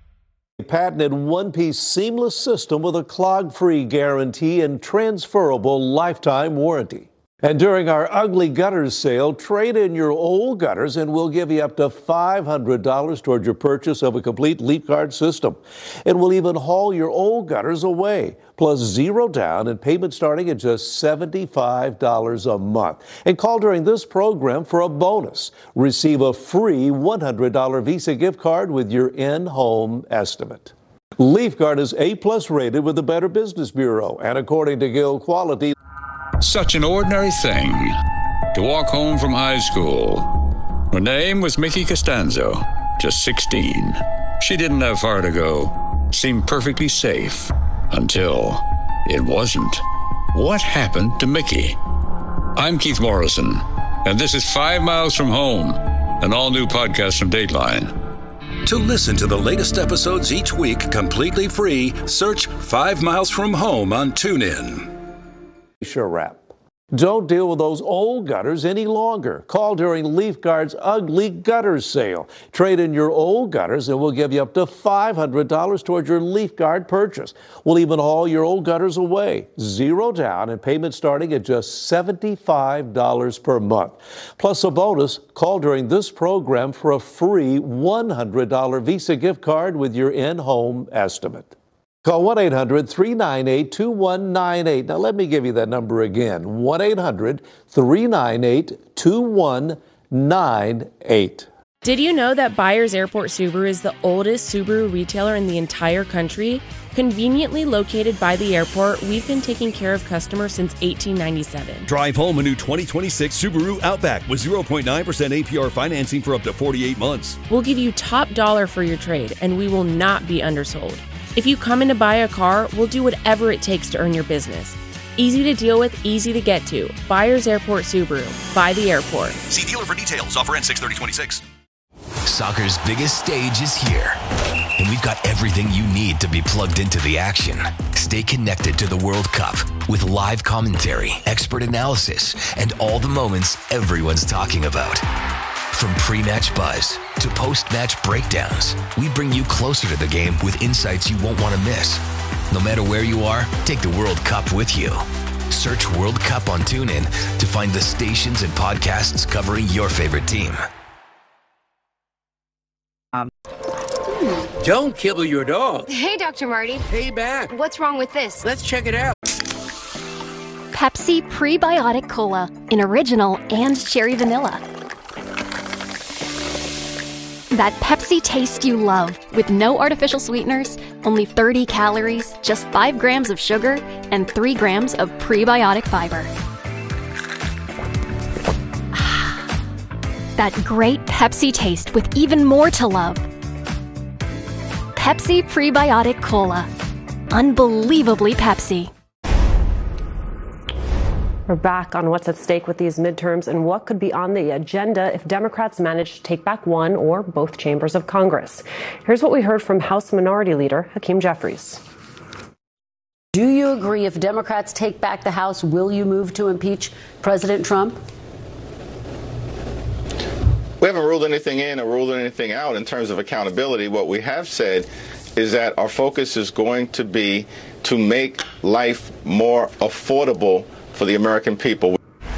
A patented one-piece seamless system with a clog-free guarantee and transferable lifetime warranty. And during our Ugly Gutters sale, trade in your old gutters and we'll give you up to five hundred dollars toward your purchase of a complete Leaf Guard system. And we'll even haul your old gutters away, plus zero down and payment starting at just seventy-five dollars a month. And call during this program for a bonus. Receive a free one hundred dollars Visa gift card with your in-home estimate. Leaf Guard is A-plus rated with the Better Business Bureau, and according to Guild Quality, such an ordinary thing to walk home from high school. Her name was Mickey Costanzo, just sixteen. She didn't have far to go, seemed perfectly safe until it wasn't. What happened to Mickey? I'm Keith Morrison, and this is Five Miles from Home, an all-new podcast from Dateline. To listen to the latest episodes each week completely free, search Five Miles from Home on TuneIn. Sure wrap. Don't deal with those old gutters any longer. Call during Leaf Guard's Ugly Gutters sale. Trade in your old gutters and we'll give you up to five hundred dollars toward your Leaf Guard purchase. We'll even haul your old gutters away. Zero down and payment starting at just seventy-five dollars per month. Plus a bonus, call during this program for a free one hundred dollars Visa gift card with your in-home estimate. Call one eight hundred three nine eight two one nine eight. Now, let me give you that number again, one eight hundred three nine eight two one nine eight. Did you know that Byers Airport Subaru is the oldest Subaru retailer in the entire country? Conveniently located by the airport, we've been taking care of customers since eighteen ninety-seven. Drive home a new twenty twenty-six Subaru Outback with zero point nine percent A P R financing for up to forty-eight months. We'll give you top dollar for your trade, and we will not be undersold. If you come in to buy a car, we'll do whatever it takes to earn your business. Easy to deal with, easy to get to. Byers Airport Subaru. By the airport. See dealer for details. Offer ends six thirty twenty-six. Soccer's biggest stage is here, and we've got everything you need to be plugged into the action. Stay connected to the World Cup with live commentary, expert analysis, and all the moments everyone's talking about. From pre-match buzz to post-match breakdowns, we bring you closer to the game with insights you won't want to miss. No matter where you are, take the World Cup with you. Search World Cup on TuneIn to find the stations and podcasts covering your favorite team. Um. Don't kibble your dog. Hey, Doctor Marty. Hey, back. What's wrong with this? Let's check it out. Pepsi Prebiotic Cola in original and cherry vanilla. That Pepsi taste you love, with no artificial sweeteners, only thirty calories, just five grams of sugar, and three grams of prebiotic fiber. That great Pepsi taste with even more to love. Pepsi Prebiotic Cola. Unbelievably Pepsi. We're back on what's at stake with these midterms and what could be on the agenda if Democrats manage to take back one or both chambers of Congress. Here's what we heard from House Minority Leader Hakeem Jeffries. Do you agree if Democrats take back the House, will you move to impeach President Trump? We haven't ruled anything in or ruled anything out in terms of accountability. What we have said is that our focus is going to be to make life more affordable for the American people.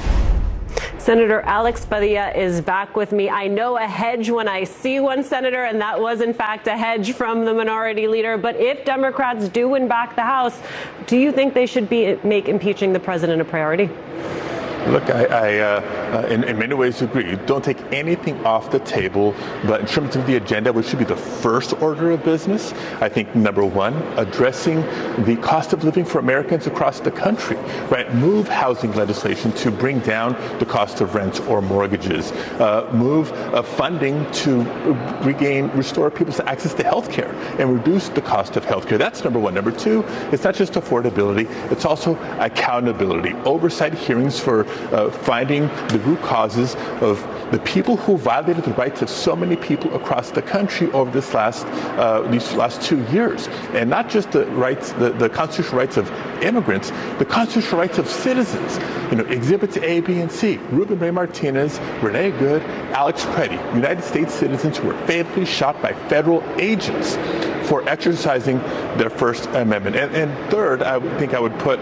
Senator Alex Padilla is back with me. I know a hedge when I see one, Senator, and that was, in fact, a hedge from the minority leader. But if Democrats do win back the House, do you think they should be make impeaching the president a priority? Look, I, I uh, uh, in, in many ways agree. Don't take anything off the table, but in terms of the agenda, which should be the first order of business, I think number one, addressing the cost of living for Americans across the country, right? Move housing legislation to bring down the cost of rents or mortgages. Uh, move uh, funding to regain, restore people's access to health care and reduce the cost of health care. That's number one. Number two, it's not just affordability, it's also accountability. Oversight hearings for Uh, finding the root causes of the people who violated the rights of so many people across the country over this last uh, these last two years, and not just the rights, the, the constitutional rights of immigrants, the constitutional rights of citizens. You know, Exhibits A, B, and C. Ruben Ray Martinez, Renee Good, Alex Preddy, United States citizens who were fatally shot by federal agents for exercising their First Amendment. And, and third, I would think I would put,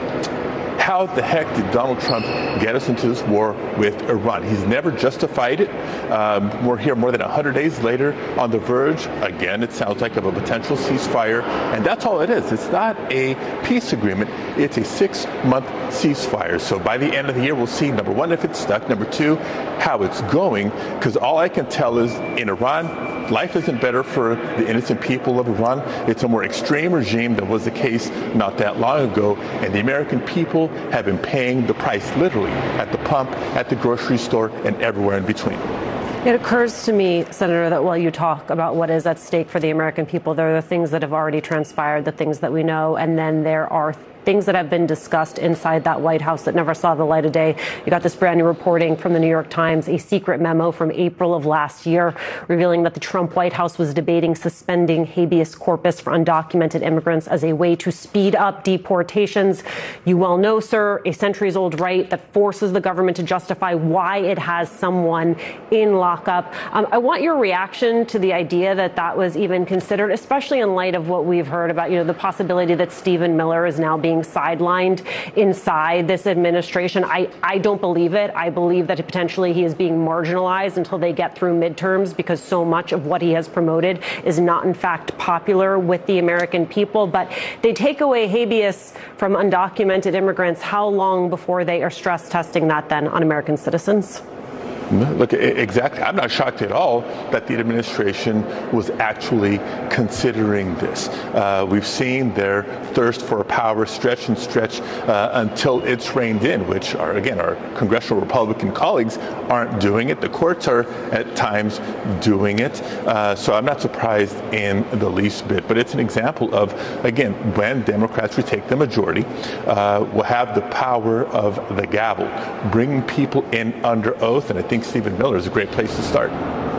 how the heck did Donald Trump get us into this war with Iran? He's never justified it. Um, we're here more than one hundred days later on the verge, again, it sounds like, of a potential ceasefire. And that's all it is. It's not a peace agreement. It's a six-month ceasefire. So by the end of the year, we'll see, number one, if it's stuck. Number two, how it's going. Because all I can tell is in Iran, life isn't better for the innocent people of Iran. It's a more extreme regime than was the case not that long ago. And the American people have been paying the price literally at the pump, at the grocery store, and everywhere in between. It occurs to me, Senator, that while you talk about what is at stake for the American people, there are the things that have already transpired, the things that we know, and then there are things that have been discussed inside that White House that never saw the light of day. You got this brand new reporting from the New York Times, a secret memo from April of last year revealing that the Trump White House was debating suspending habeas corpus for undocumented immigrants as a way to speed up deportations. You well know, sir, a centuries-old right that forces the government to justify why it has someone in lockup. Um, I want your reaction to the idea that that was even considered, especially in light of what we've heard about, you know, the possibility that Stephen Miller is now being sidelined inside this administration. I, I don't believe it. I believe that potentially he is being marginalized until they get through midterms, because so much of what he has promoted is not, in fact, popular with the American people. But they take away habeas from undocumented immigrants. How long before they are stress testing that then on American citizens? Look, exactly. I'm not shocked at all that the administration was actually considering this. Uh, we've seen their thirst for power stretch and stretch uh, until it's reined in, which are, again, our congressional Republican colleagues aren't doing it. The courts are at times doing it. Uh, so I'm not surprised in the least bit. But it's an example of, again, when Democrats retake the majority, uh, will have the power of the gavel, bringing people in under oath. And I think Stephen Miller is a great place to start.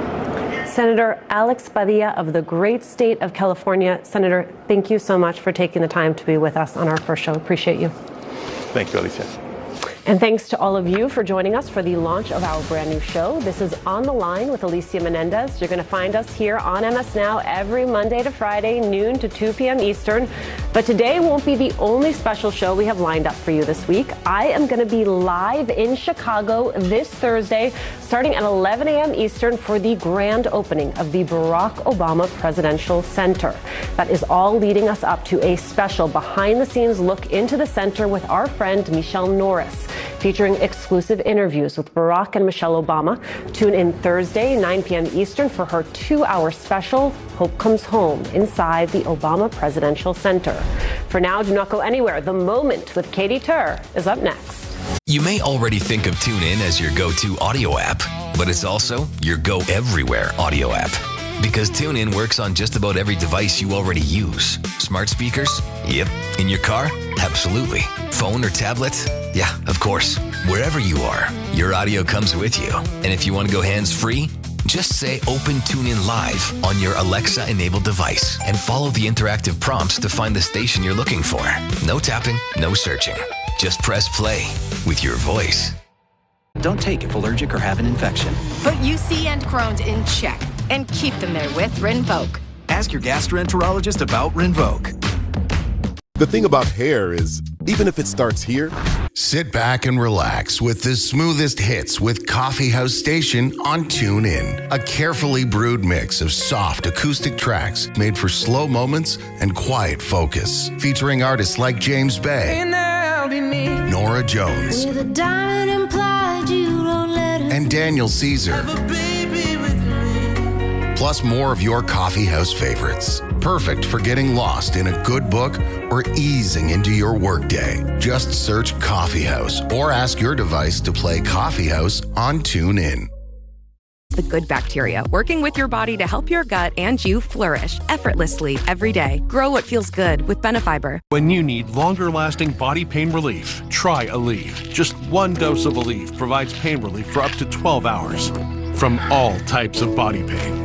Senator Alex Padilla of the great state of California. Senator, thank you so much for taking the time to be with us on our first show. Appreciate you. Thank you, Alicia. And thanks to all of you for joining us for the launch of our brand new show. This is On the Line with Alicia Menendez. You're going to find us here on M S Now every Monday to Friday, noon to two p.m. Eastern. But today won't be the only special show we have lined up for you this week. I am going to be live in Chicago this Thursday, starting at eleven a.m. Eastern for the grand opening of the Barack Obama Presidential Center. That is all leading us up to a special behind-the-scenes look into the center with our friend Michelle Norris, featuring exclusive interviews with Barack and Michelle Obama. Tune in Thursday, nine p.m. Eastern for her two-hour special, Hope Comes Home, inside the Obama Presidential Center. For now, do not go anywhere. The Moment with Katie Tur is up next. You may already think of TuneIn as your go-to audio app, but it's also your go-everywhere audio app. Because TuneIn works on just about every device you already use. Smart speakers? Yep. In your car? Absolutely. Phone or tablet? Yeah, of course. Wherever you are, your audio comes with you. And if you want to go hands-free, just say Open TuneIn Live on your Alexa-enabled device and follow the interactive prompts to find the station you're looking for. No tapping, no searching. Just press play with your voice. Don't take if allergic or have an infection. Put U C and Crohn's in check and keep them there with Rinvoq. Ask your gastroenterologist about Rinvoq. The thing about hair is, even if it starts here, sit back and relax with the smoothest hits with Coffee House Station on TuneIn. A carefully brewed mix of soft acoustic tracks made for slow moments and quiet focus. Featuring artists like James Bay, Nora Jones, and Daniel Caesar. Plus more of your coffee house favorites. Perfect for getting lost in a good book or easing into your workday. Just search Coffee House or ask your device to play Coffee House on TuneIn. The good bacteria working with your body to help your gut and you flourish effortlessly every day. Grow what feels good with Benefiber. When you need longer-lasting body pain relief, try Aleve. Just one dose of Aleve provides pain relief for up to twelve hours from all types of body pain.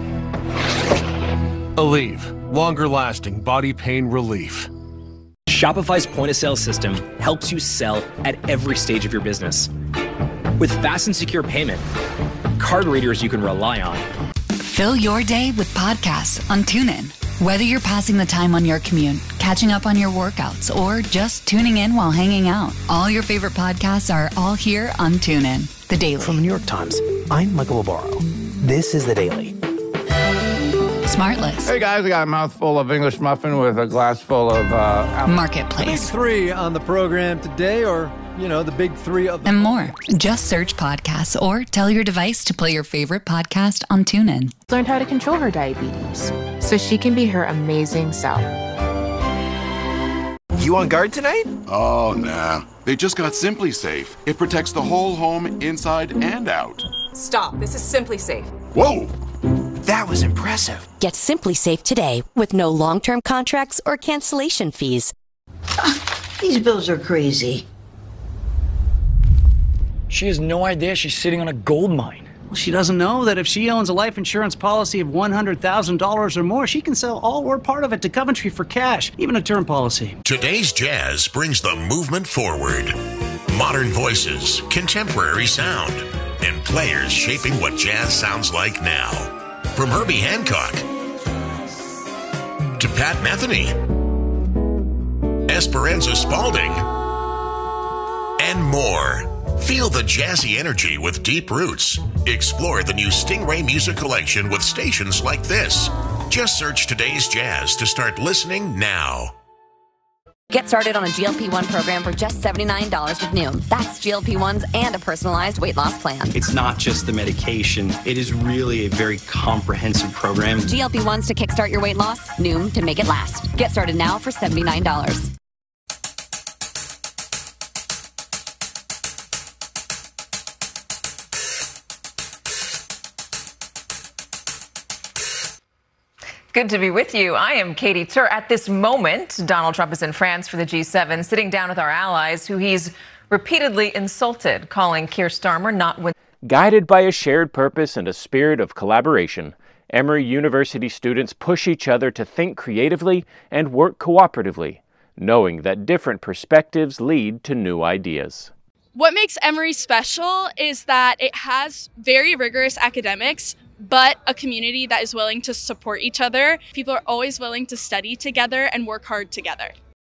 Aleve, longer-lasting body pain relief. Shopify's point-of-sale system helps you sell at every stage of your business. With fast and secure payment, card readers you can rely on. Fill your day with podcasts on TuneIn. Whether you're passing the time on your commute, catching up on your workouts, or just tuning in while hanging out, all your favorite podcasts are all here on TuneIn. The Daily. From the New York Times, I'm Michael Barbaro. This is The Daily. Smartless. Hey guys, I got a mouthful of English muffin with a glass full of uh, Marketplace. Big three on the program today, or, you know, the big three of the and more. Just search podcasts or tell your device to play your favorite podcast on TuneIn. Learned how to control her diabetes so she can be her amazing self. You on guard tonight? Oh, nah. They just got Simply Safe. It protects the whole home inside and out. Stop. This is Simply Safe. Whoa! That was impressive. Get Simply Safe today with no long-term contracts or cancellation fees. Uh, these bills are crazy. She has no idea she's sitting on a gold mine. Well, she doesn't know that if she owns a life insurance policy of one hundred thousand dollars or more, she can sell all or part of it to Coventry for cash, even a term policy. Today's Jazz brings the movement forward. Modern voices, contemporary sound, and players shaping what jazz sounds like now. From Herbie Hancock to Pat Metheny, Esperanza Spalding, and more. Feel the jazzy energy with deep roots. Explore the new Stingray Music Collection with stations like this. Just search Today's Jazz to start listening now. Get started on a G L P one program for just seventy-nine dollars with Noom. That's G L P ones and a personalized weight loss plan. It's not just the medication. It is really a very comprehensive program. G L P ones to kickstart your weight loss, Noom to make it last. Get started now for seventy-nine dollars. Good to be with you. I am Katie Tur. At this moment, Donald Trump is in France for the G seven, sitting down with our allies, who he's repeatedly insulted, calling Keir Starmer not with. Guided by a shared purpose and a spirit of collaboration, Emory University students push each other to think creatively and work cooperatively, knowing that different perspectives lead to new ideas. What makes Emory special is that it has very rigorous academics, but a community that is willing to support each other. People are always willing to study together and work hard together.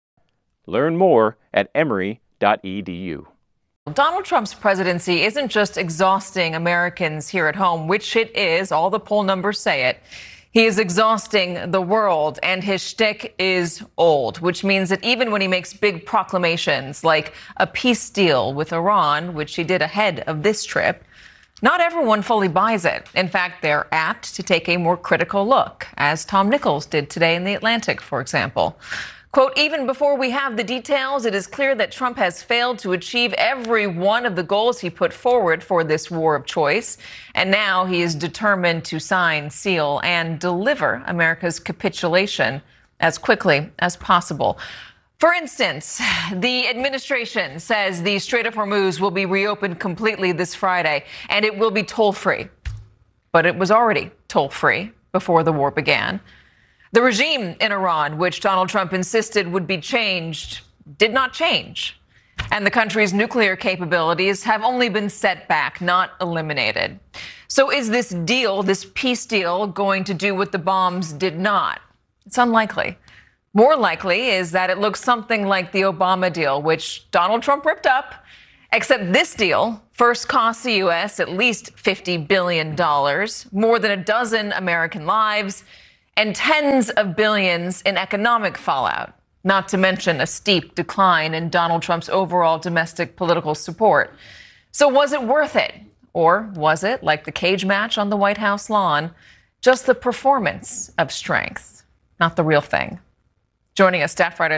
Learn more at emory dot e d u. Donald Trump's presidency isn't just exhausting Americans here at home, which it is. All the poll numbers say it. He is exhausting the world, and his shtick is old, which means that even when he makes big proclamations like a peace deal with Iran, which he did ahead of this trip, not everyone fully buys it. In fact, they're apt to take a more critical look, as Tom Nichols did today in The Atlantic, for example. Quote, even before we have the details, it is clear that Trump has failed to achieve every one of the goals he put forward for this war of choice. And now he is determined to sign, seal, and deliver America's capitulation as quickly as possible. For instance, the administration says the Strait of Hormuz will be reopened completely this Friday, and it will be toll-free. But it was already toll-free before the war began. The regime in Iran, which Donald Trump insisted would be changed, did not change. And the country's nuclear capabilities have only been set back, not eliminated. So is this deal, this peace deal, going to do what the bombs did not? It's unlikely. More likely is that it looks something like the Obama deal, which Donald Trump ripped up, except this deal first cost the U S at least fifty billion dollars, more than a dozen American lives, and tens of billions in economic fallout, not to mention a steep decline in Donald Trump's overall domestic political support. So was it worth it? Or was it, like the cage match on the White House lawn, just the performance of strength, not the real thing? Joining us, staff writer